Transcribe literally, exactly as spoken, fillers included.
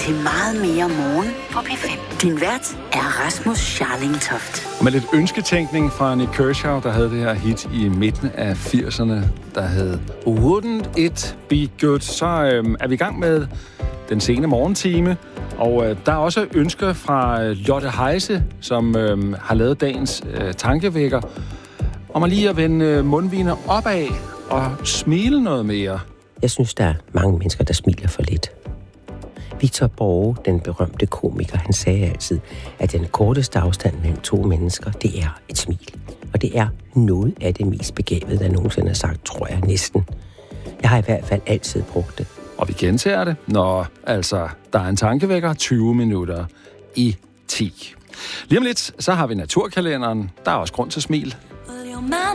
til meget mere morgen på P fem. Din vært er Rasmus Scharling Toft. Og med lidt ønsketænkning fra Nick Kershaw, der havde det her hit i midten af firserne, der hed Wouldn't It Be Good, så øhm, er vi i gang med den sene morgentime. Og øh, der er også ønsker fra Lotte Heise, som øh, har lavet dagens øh, tankevækker, om at lige at vende øh, mundviner opad og smile noget mere. Jeg synes, der er mange mennesker, der smiler for lidt. Victor Borge, den berømte komiker, han sagde altid, at den korteste afstand mellem to mennesker, det er et smil. Og det er noget af det mest begavede, der nogensinde har sagt, tror jeg næsten. Jeg har i hvert fald altid brugt det. Og vi gentager det, når altså der er en tankevækker tyve minutter i ti. Lige om lidt, så har vi naturkalenderen. Der er også grund til smil.